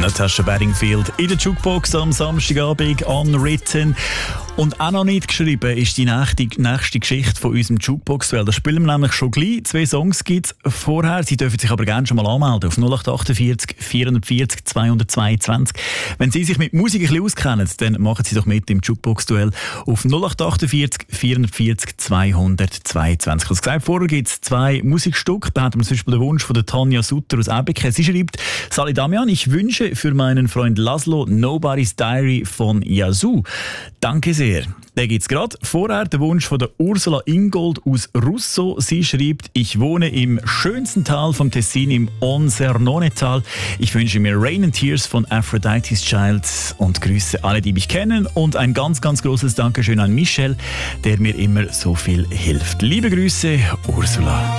Natasha Bedingfield in der Jukebox am Samstagabend, Unwritten. Und auch noch nicht geschrieben ist die nächste Geschichte von unserem Jukebox-Duell. Das spielen wir nämlich schon gleich. 2 Songs gibt es vorher. Sie dürfen sich aber gerne schon mal anmelden auf 0848 440 222. Wenn Sie sich mit Musik ein bisschen auskennen, dann machen Sie doch mit im Jukebox-Duell auf 0848 440 222. Als gesagt, vorher gibt es 2 Musikstücke. Da hat man zum Beispiel den Wunsch von der Tanja Sutter aus Ebbeke. Sie schreibt: Sali Damian, ich wünsche für meinen Freund Laszlo Nobody's Diary von Yazoo. Danke sehr. Der gibt's gerade. Vorher der Wunsch von der Ursula Ingold aus Russo. Sie schreibt: Ich wohne im schönsten Tal vom Tessin, im Onsernone-Tal. Ich wünsche mir Rain and Tears von Aphrodite's Child und grüße alle, die mich kennen. Und ein ganz, ganz großes Dankeschön an Michel, der mir immer so viel hilft. Liebe Grüße, Ursula.